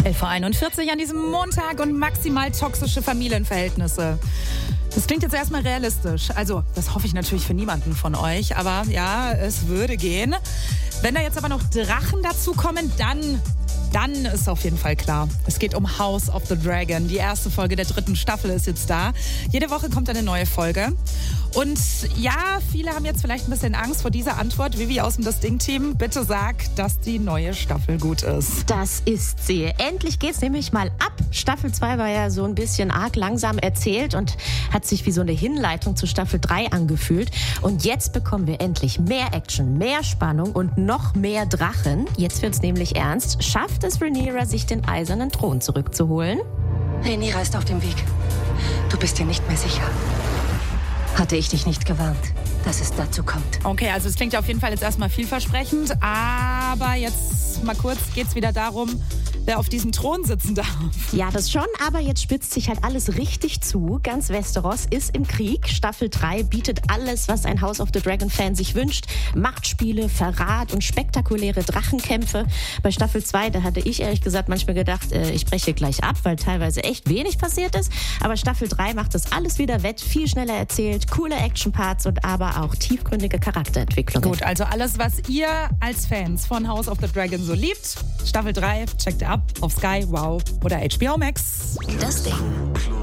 11:41 an diesem Montag und maximal toxische Familienverhältnisse. Das klingt jetzt erstmal realistisch. Also, das hoffe ich natürlich für niemanden von euch. Aber ja, es würde gehen. Wenn da jetzt aber noch Drachen dazukommen, dann ist auf jeden Fall klar. Es geht um House of the Dragon. Die erste Folge der 3. Staffel ist jetzt da. Jede Woche kommt eine neue Folge. Und ja, viele haben jetzt vielleicht ein bisschen Angst vor dieser Antwort. Vivi aus dem Das Ding-Team, bitte sag, dass die neue Staffel gut ist. Das ist sie. Endlich geht's nämlich mal ab. Staffel 2 war ja so ein bisschen arg langsam erzählt und hat sich wie so eine Hinleitung zu Staffel 3 angefühlt. Und jetzt bekommen wir endlich mehr Action, mehr Spannung und noch mehr Drachen. Jetzt wird's nämlich ernst. Schafft es Rhaenyra, sich den eisernen Thron zurückzuholen? Rhaenyra ist auf dem Weg. Du bist dir nicht mehr sicher. Hatte ich dich nicht gewarnt, dass es dazu kommt? Okay, also es klingt ja auf jeden Fall jetzt erstmal vielversprechend, aber jetzt mal kurz geht's wieder darum, wer auf diesem Thron sitzen darf. Ja, das schon, aber jetzt spitzt sich halt alles richtig zu. Ganz Westeros ist im Krieg. Staffel 3 bietet alles, was ein House of the Dragon-Fan sich wünscht. Machtspiele, Verrat und spektakuläre Drachenkämpfe. Bei Staffel 2, da hatte ich ehrlich gesagt manchmal gedacht, ich breche gleich ab, weil teilweise echt wenig passiert ist. Aber Staffel 3 macht das alles wieder wett, viel schneller erzählt, coole Actionparts und aber auch tiefgründige Charakterentwicklungen. Gut, also alles, was ihr als Fans von House of the Dragon so liebt, Staffel 3, checkt ihr ab auf Sky, Wow oder HBO Max. Das Ding.